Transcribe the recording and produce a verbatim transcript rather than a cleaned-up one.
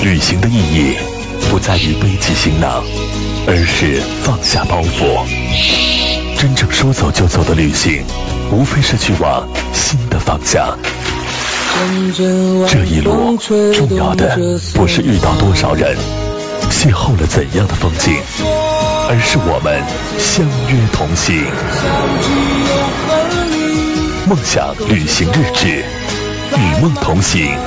旅行的意义不在于背起行囊，而是放下包袱。真正说走就走的旅行，无非是去往新的方向。这一路重要的不是遇到多少人，邂逅了怎样的风景，而是我们相约同行。梦想旅行日志，与梦同行。